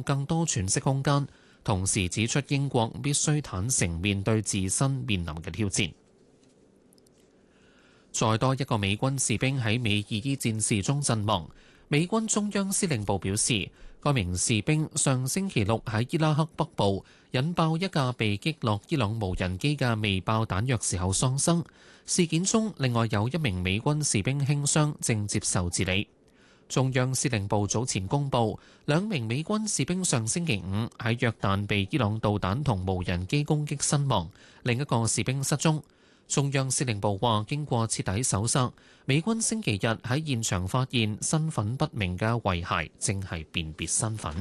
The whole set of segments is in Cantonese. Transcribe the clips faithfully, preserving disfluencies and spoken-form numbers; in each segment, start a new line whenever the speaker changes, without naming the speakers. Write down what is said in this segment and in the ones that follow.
更多喘息空間，同時指出英國必須坦誠面對自身面臨嘅挑戰。再多一個美軍士兵喺美爾伊戰事中陣亡。美軍中央司令部表示，該名士兵上星期六喺伊拉克北部引爆一架被擊落伊朗無人機嘅未爆彈藥時候喪生。事件中，另外有一名美軍士兵輕傷，正接受治理。中央司令部早前公布，兩名美軍士兵上星期五喺約旦被伊朗導彈同無人機攻擊身亡，另一個士兵失蹤。中央司令部話，經過徹底搜索，美軍星期日喺現場發現身份不明嘅遺骸，正係辨別身份。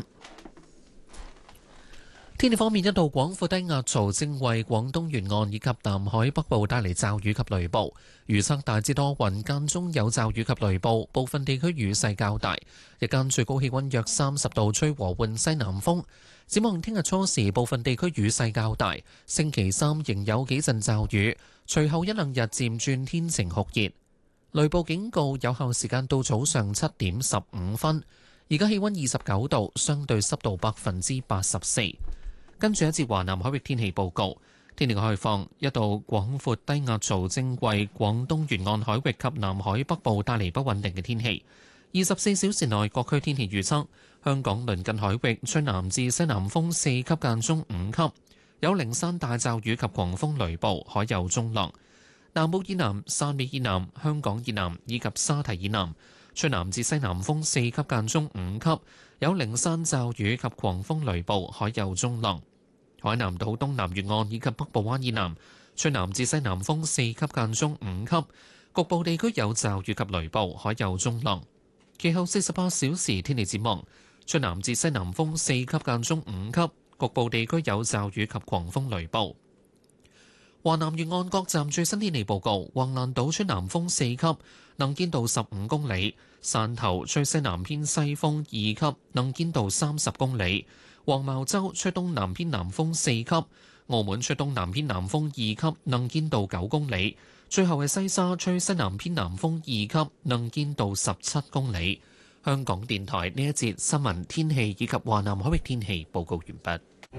天氣方面，一道廣闊低壓槽正為廣東沿岸以及南海北部帶嚟驟雨及雷暴，預測大致多雲，間中有驟雨及雷暴，部分地區雨勢較大。日間最高氣溫約三十度，吹和緩西南風。展望聽日初時，部分地區雨勢較大，星期三仍有幾陣驟雨，隨後一兩日漸轉天晴酷熱。雷暴警告有效時間到早上七點十五分。而家氣溫二十九度，相對濕度百分之八十四。跟住一節華南海域天氣報告，天氣開放，一道廣闊低壓槽正為廣東沿岸海域及南海北部帶嚟不穩定嘅天氣。二十四小時內各區天氣預測：香港鄰近海域吹南至西南風四級間中五級，有零散大驟雨及狂風雷暴，海有中浪。南部以南、汕尾以南、香港以南以及沙堤以南吹南至西南風四級間中五級，有零散驟雨及狂風雷暴，海有中浪。海南島東南沿岸以及北部灣以南吹南至西南風四級間中五級，局部地區有驟雨及雷暴，海有中浪。其後四十八小時天氣展望，吹南至西南風四級間中五級，局部地區有驟雨及狂風雷暴。華南沿岸各站最新天氣報告：橫瀾島吹南風四級，能見度十五公里；汕頭吹西南偏西風二級，能見度三十公里；黃茅洲吹東南偏南風四級；澳門吹東南偏南風二級，能見度九公里；最後係西沙吹西南偏南風二級，能見度十七公里。香港電台呢一節新聞天氣以及華南海域天氣報告完畢。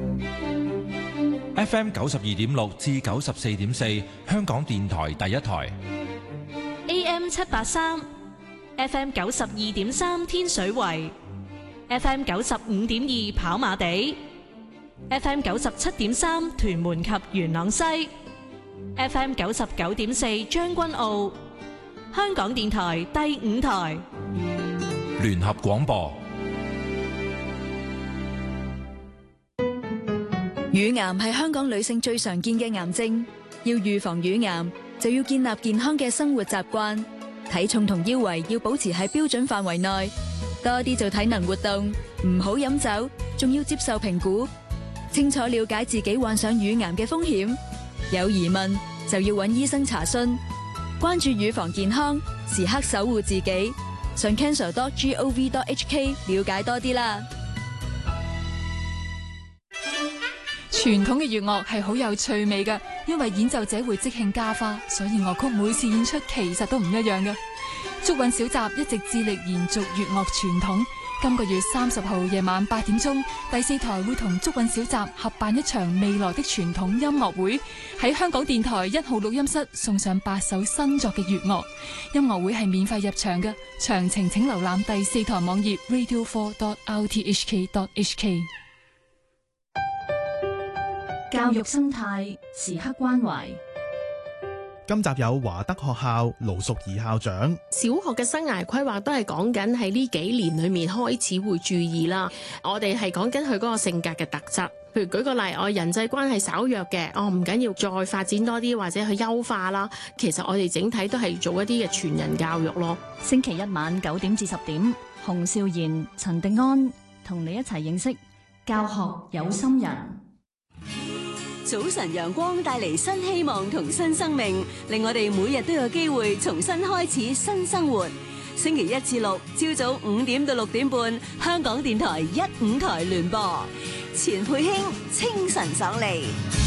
F M 九十二點六至九十四點四，香港電台第一台。
A M 七八三，F M 九十二點三天水圍，F M 九十五點二跑馬地，F M 九十七點三屯門及元朗西，F M 九十九點四將軍澳。香港電台第五台
聯合廣播。
乳癌係香港女性最常見嘅癌症，要預防乳癌就要建立健康嘅生活習慣，體重同腰圍要保持喺標準範圍內，多啲做體能活動，唔好飲酒，仲要接受評估，清楚了解自己患上乳癌嘅風險，有疑問就要揾醫生查詢，關注乳房健康，時刻守護自己，上 cancer dot gov dot h k 了解多啲啦。
傳統嘅粵樂係好有趣味嘅，因為演奏者會即興加花，所以樂曲每次演出其實都唔一樣嘅。竹韻小集一直致力延續粵樂傳統，今個月三十號夜晚八點鐘，第四台會同竹韻小集合辦一場未來的傳統音樂會，喺香港電台一號錄音室送上八首新作嘅粵樂。音樂會係免費入場嘅，詳情請瀏覽第四台網頁 radio four dot r t h k dot h k。
教育生態時刻關懷。
今集有華德學校盧淑儀校長。
小學嘅生涯規劃都係講緊喺呢幾年裏面開始會注意啦。我哋係講緊佢嗰個性格嘅特質，譬如舉個例，我人際關係稍弱嘅，哦唔緊要，再發展多啲或者去優化啦。其實我哋整體都係做一啲嘅全人教育咯。
星期一晚九點至十點，洪少賢、陳定安同你一齊認識教學有心人。
早晨陽光帶嚟新希望同新生命，令我哋每日都有機會重新開始新生活。星期一至六朝早五點到六點半，香港電台一五台聯播，錢佩卿清晨爽利。